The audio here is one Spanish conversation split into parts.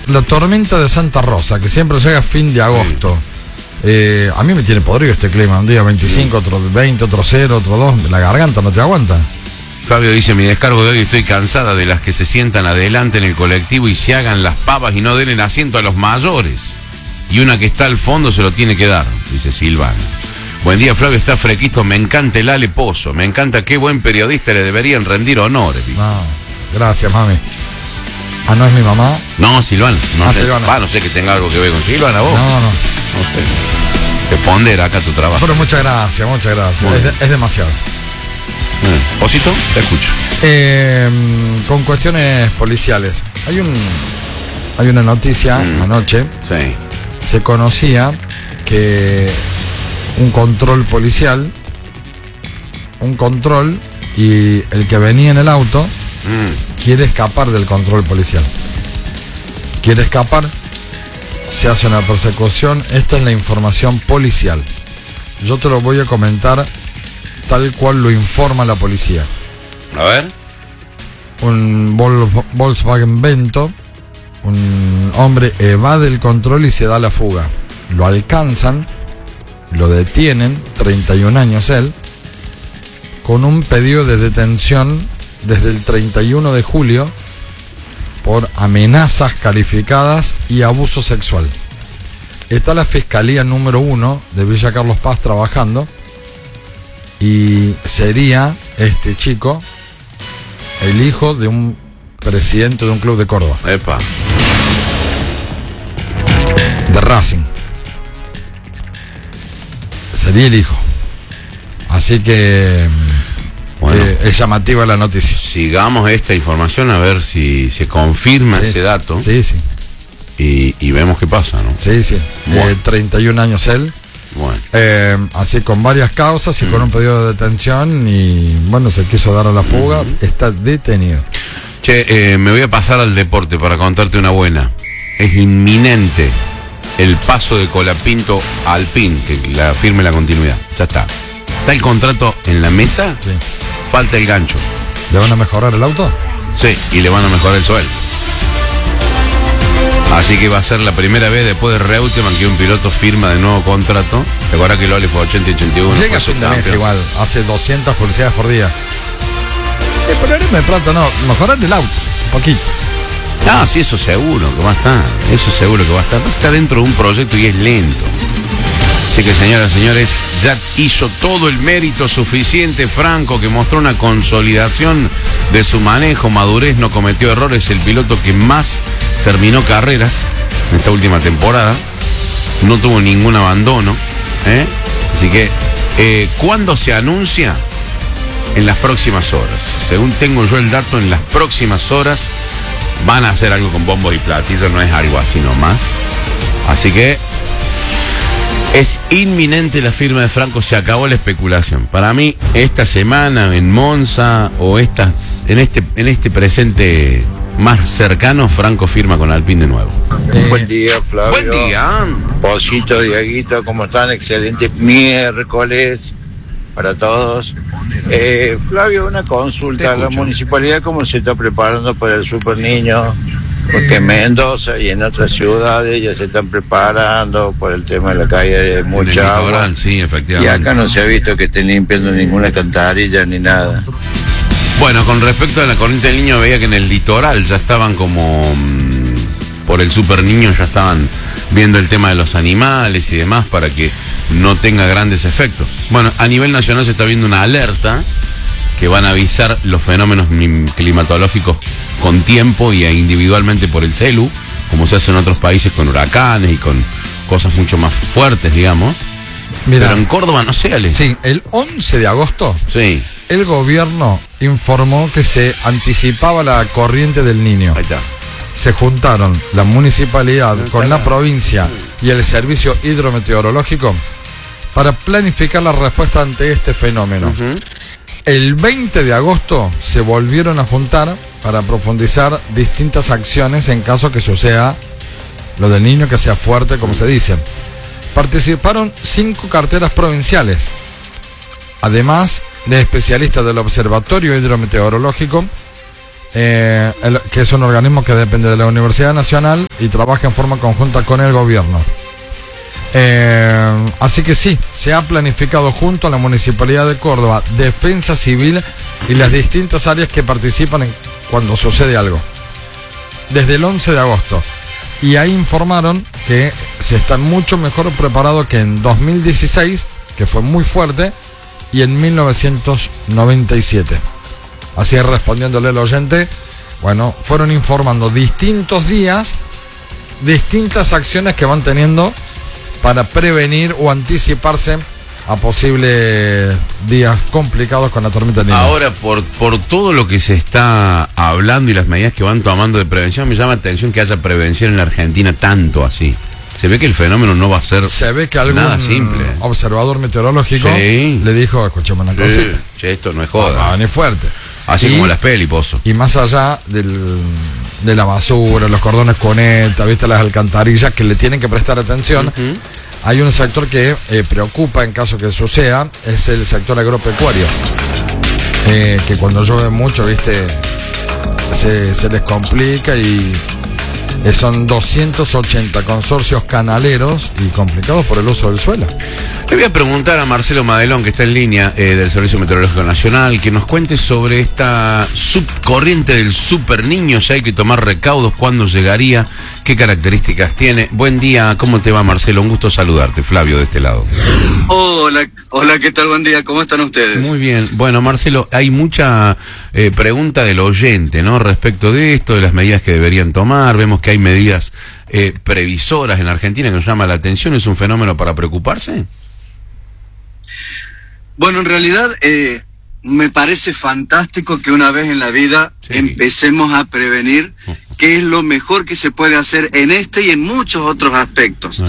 la tormenta de Santa Rosa, que siempre llega a fin de agosto. A mí me tiene podrido este clima. Un día 25, otro 20, otro 0, otro 2. La garganta no te aguanta. Fabio dice, mi descargo de hoy, estoy cansada de las que se sientan adelante en el colectivo y se hagan las pavas y no den el asiento a los mayores. Y una que está al fondo se lo tiene que dar, dice Silvana. Buen día, Flavio, está fresquito, me encanta el Ale Pozo, me encanta, qué buen periodista, le deberían rendir honores. No, gracias, mami. Ah, ¿no es mi mamá? No, Silvana. No, Silvana. No sé que tenga algo que ver con Silvana, vos. No. No sé. Te pondera acá tu trabajo. Pero muchas gracias. Es demasiado. Osito, te escucho. Con cuestiones policiales. Hay una noticia anoche. Sí. Se conocía que un control policial, y el que venía en el auto quiere escapar del control policial. Quiere escapar, se hace una persecución. Esta es la información policial. Yo te lo voy a comentar tal cual lo informa la policía. A ver. Un Volkswagen Vento, un hombre evade el control y se da la fuga. Lo alcanzan, lo detienen, 31 años él, con un pedido de detención desde el 31 de julio por amenazas calificadas y abuso sexual. Está la Fiscalía número 1 de Villa Carlos Paz trabajando, y sería este chico el hijo de un presidente de un club de Córdoba. Epa. De Racing. Sería el hijo. Así que bueno, es llamativa la noticia. Sigamos esta información a ver si se confirma ese dato. Sí. Y vemos qué pasa, ¿no? Sí. Bueno. 31 años él. Bueno. Así con varias causas y con un pedido de detención, y bueno, se quiso dar a la fuga. Está detenido. Che, me voy a pasar al deporte para contarte una buena. Es inminente el paso de Colapinto a Alpine, que la firme la continuidad. Ya está. ¿Está el contrato en la mesa? Sí. Falta el gancho. ¿Le van a mejorar el auto? Sí, y le van a mejorar el sueldo. Así que va a ser la primera vez después de Reutemann que un piloto firma de nuevo contrato. ¿Te acuerdas que Loli fue 80 y 81? Llega a fin de mes igual, hace 200 publicidades por día. Pero no me plata, no, mejorar el auto, un poquito. Ah, sí, eso seguro que va a estar. Eso seguro que va a estar. Está dentro de un proyecto y es lento. Así que, señoras y señores, ya hizo todo el mérito suficiente Franco, que mostró una consolidación de su manejo, madurez, no cometió errores. El piloto que más terminó carreras en esta última temporada, no tuvo ningún abandono, Así que, ¿cuándo se anuncia? En las próximas horas. Según tengo yo el dato, en las próximas horas van a hacer algo con bombos y platillos, no es algo así nomás. Así que es inminente la firma de Franco, se acabó la especulación. Para mí, esta semana en Monza o en este presente más cercano, Franco firma con Alpine de nuevo. Buen día, Flavio. Buen día. Posito, Dieguito, ¿cómo están? Excelente miércoles para todos. Flavio, una consulta. ¿La municipalidad cómo se está preparando para el Super Niño? Porque en Mendoza y en otras ciudades ya se están preparando por el tema de la caída de mucha agua. Sí, efectivamente. Y acá no se ha visto que estén limpiando ninguna alcantarilla ni nada. Bueno, con respecto a la corriente del Niño, veía que en el litoral ya estaban como por el Super Niño, ya estaban viendo el tema de los animales y demás para que no tenga grandes efectos. Bueno, a nivel nacional se está viendo una alerta que van a avisar los fenómenos climatológicos con tiempo y individualmente por el celu, como se hace en otros países con huracanes y con cosas mucho más fuertes, digamos. Mira, pero en Córdoba no sé, Ale. Sí, el 11 de agosto, sí, el gobierno informó que se anticipaba la corriente del Niño. Ahí está. Se juntaron la municipalidad con la provincia y el servicio hidrometeorológico para planificar la respuesta ante este fenómeno. El 20 de agosto se volvieron a juntar para profundizar distintas acciones en caso que suceda lo del Niño, que sea fuerte, como se dice. Participaron 5 carteras provinciales, además de especialistas del Observatorio Hidrometeorológico, que es un organismo que depende de la Universidad Nacional y trabaja en forma conjunta con el gobierno. Así que sí, se ha planificado junto a la Municipalidad de Córdoba, Defensa Civil y las distintas áreas que participan cuando sucede algo. Desde el 11 de agosto. Y ahí informaron que se están mucho mejor preparados que en 2016, que fue muy fuerte, y en 1997. Así respondiéndole al oyente, bueno, fueron informando distintos días, distintas acciones que van teniendo para prevenir o anticiparse a posibles días complicados con la tormenta Niño. Ahora, por todo lo que se está hablando y las medidas que van tomando de prevención, me llama la atención que haya prevención en la Argentina tanto así. Se ve que el fenómeno no va a ser nada simple. Observador meteorológico le dijo, escuchame una cosita. Che, esto no es joda. Ni fuerte. Así como las pelis, Pozo. Y más allá de la basura, los cordones cuneta, viste, las alcantarillas que le tienen que prestar atención. Hay un sector que preocupa en caso que suceda, es el sector agropecuario. Que cuando llueve mucho, viste, se les complica y son 280 consorcios canaleros y complicados por el uso del suelo. Le voy a preguntar a Marcelo Madelón, que está en línea del Servicio Meteorológico Nacional, que nos cuente sobre esta subcorriente del Super Niño. Si hay que tomar recaudos, cuándo llegaría, qué características tiene. Buen día, ¿cómo te va, Marcelo? Un gusto saludarte, Flavio, de este lado. Hola, ¿qué tal? Buen día, ¿cómo están ustedes? Muy bien. Bueno, Marcelo, hay mucha pregunta del oyente, ¿no? Respecto de esto, de las medidas que deberían tomar. Vemos que hay medidas previsoras en la Argentina que nos llama la atención. ¿Es un fenómeno para preocuparse? Bueno, en realidad me parece fantástico que una vez en la vida empecemos a prevenir, que es lo mejor que se puede hacer en este y en muchos otros aspectos.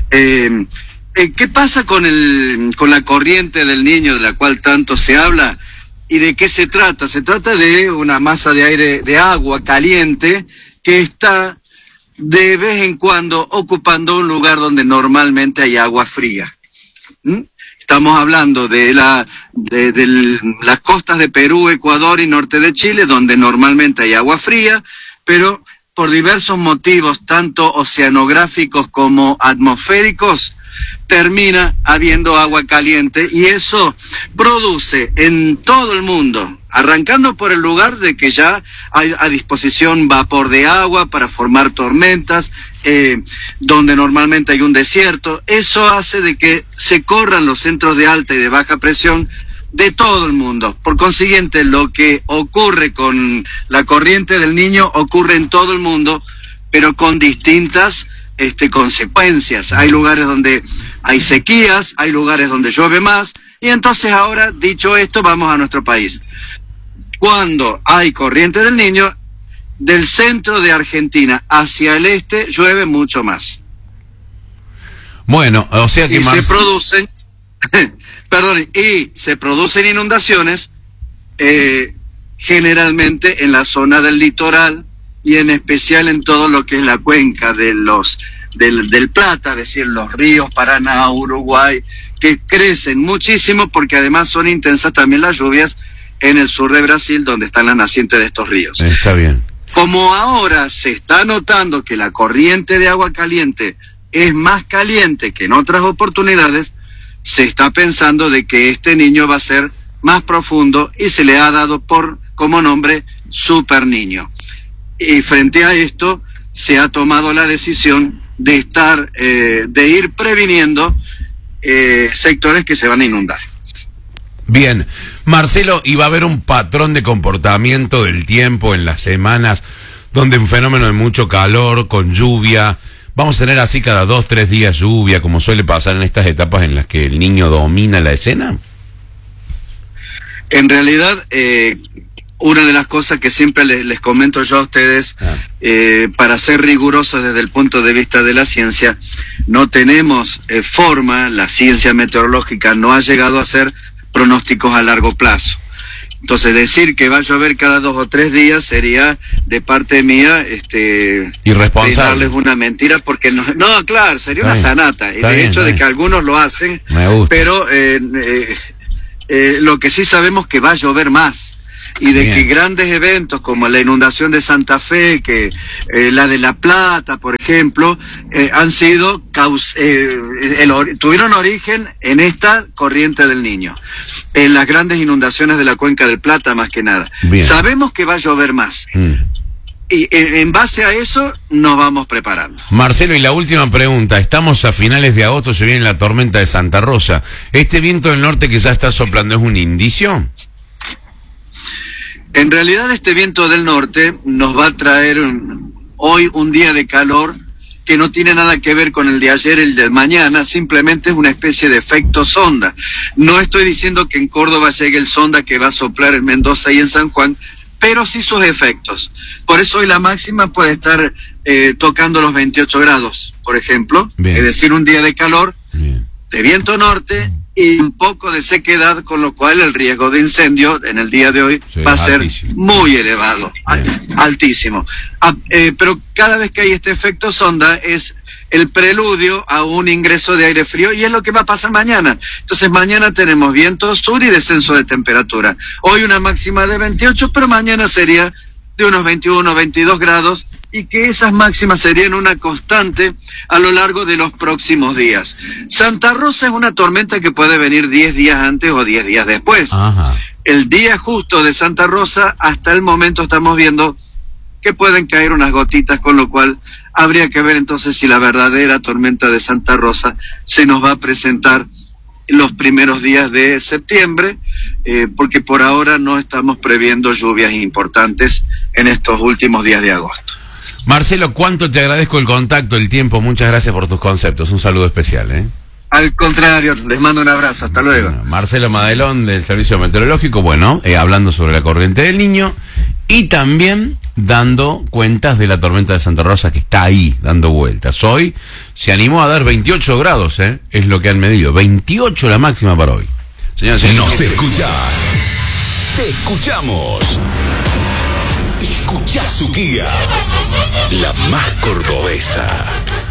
¿Qué pasa con la corriente del Niño, de la cual tanto se habla? ¿Y de qué se trata? Se trata de una masa de aire, de agua caliente, que está de vez en cuando ocupando un lugar donde normalmente hay agua fría. Estamos hablando de las costas de Perú, Ecuador y norte de Chile, donde normalmente hay agua fría, pero por diversos motivos, tanto oceanográficos como atmosféricos, termina habiendo agua caliente, y eso produce en todo el mundo, arrancando por el lugar de que ya hay a disposición vapor de agua para formar tormentas, donde normalmente hay un desierto. Eso hace de que se corran los centros de alta y de baja presión de todo el mundo. Por consiguiente, lo que ocurre con la corriente del Niño ocurre en todo el mundo, pero con distintas consecuencias. Hay lugares donde hay sequías, hay lugares donde llueve más, y entonces ahora, dicho esto, vamos a nuestro país. Cuando hay corriente del Niño, del centro de Argentina hacia el este llueve mucho más. Bueno, o sea que se producen inundaciones, generalmente en la zona del litoral y en especial en todo lo que es la cuenca del Plata, es decir, los ríos Paraná, Uruguay, que crecen muchísimo porque además son intensas también las lluvias en el sur de Brasil, donde están las nacientes de estos ríos. Está bien. Como ahora se está notando que la corriente de agua caliente es más caliente que en otras oportunidades, se está pensando de que este Niño va a ser más profundo y se le ha dado como nombre Super Niño. Y frente a esto se ha tomado la decisión de ir previniendo sectores que se van a inundar. Bien, Marcelo, ¿y va a haber un patrón de comportamiento del tiempo en las semanas donde un fenómeno de mucho calor, con lluvia, vamos a tener así cada 2-3 días lluvia, como suele pasar en estas etapas en las que el Niño domina la escena? En realidad, una de las cosas que siempre les comento yo a ustedes, para ser rigurosos desde el punto de vista de la ciencia, no tenemos forma, la ciencia meteorológica no ha llegado a hacer pronósticos a largo plazo. Entonces decir que va a llover cada 2 o 3 días sería de parte mía irresponsable, darles una mentira, porque no, claro, sería una sanata, y de hecho de que algunos lo hacen, pero lo que sí sabemos que va a llover más. y de que grandes eventos como la inundación de Santa Fe, que la de La Plata, por ejemplo, han sido tuvieron origen en esta corriente del Niño, en las grandes inundaciones de la Cuenca del Plata más que nada. Bien. Sabemos que va a llover más. Y en base a eso nos vamos preparando. Marcelo, y la última pregunta. Estamos a finales de agosto, se viene la tormenta de Santa Rosa. ¿Este viento del norte que ya está soplando es un indicio? En realidad este viento del norte nos va a traer hoy un día de calor que no tiene nada que ver con el de ayer, el de mañana, simplemente es una especie de efecto sonda. No estoy diciendo que en Córdoba llegue el sonda que va a soplar en Mendoza y en San Juan, pero sí sus efectos. Por eso hoy la máxima puede estar tocando los 28 grados, por ejemplo. Bien. Es decir, un día de calor, bien, de viento norte y un poco de sequedad, con lo cual el riesgo de incendio en el día de hoy va a ser muy elevado, altísimo. Pero cada vez que hay este efecto sonda es el preludio a un ingreso de aire frío, y es lo que va a pasar mañana. Entonces mañana tenemos viento sur y descenso de temperatura. Hoy una máxima de 28, pero mañana sería de unos 21, 22 grados, y que esas máximas serían una constante a lo largo de los próximos días. Santa Rosa es una tormenta que puede venir 10 días antes o 10 días después. Ajá. El día justo de Santa Rosa, hasta el momento estamos viendo que pueden caer unas gotitas, con lo cual habría que ver entonces si la verdadera tormenta de Santa Rosa se nos va a presentar en los primeros días de septiembre, porque por ahora no estamos previendo lluvias importantes en estos últimos días de agosto. Marcelo, cuánto te agradezco el contacto, el tiempo, muchas gracias por tus conceptos, un saludo especial, Al contrario, les mando un abrazo, hasta luego. Bueno, Marcelo Madelón del Servicio Meteorológico, hablando sobre la corriente del Niño y también dando cuentas de la tormenta de Santa Rosa que está ahí, dando vueltas. Hoy se animó a dar 28 grados, es lo que han medido, 28 la máxima para hoy. Señores, nos escuchás, te escuchamos. Escuchá su guía, la más cordobesa.